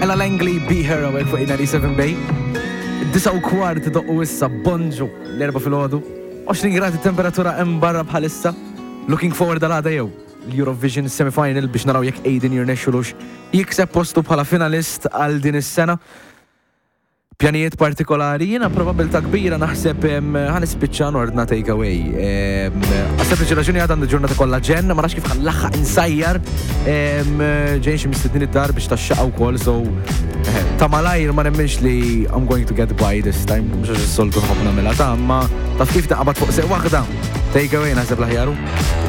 Ella Langley beat her away fuq 97 Bay. 9:15 doqqu issa bonġu l-4 fil-ħodu. 20 gradi temperatura hemm barra bħalissa. Looking forward għal-għada jew l-Eurovision semi-final biex naraw jekk Aiden jirnexxulux jikseb postu bħala finalist għal din is-sena. Pjanijiet partikolari, jiena probabilta kbira naħseb ħanispiċċa nordna take away. Għas-sempliċi raġuni għandu ġurnata kollha ġen, ma nafx kif ħallaħħaq insajjar ġejn xi mistednin id-dar biex taxxaqgħu wkoll, so ta' malajr ma nemminx li I'm going to get by this time, mhux għax is-soltu nħobb nagħmilha ta' imma taf kif taqbad fuq seq waħda. Take away naħseb l-aħjaru.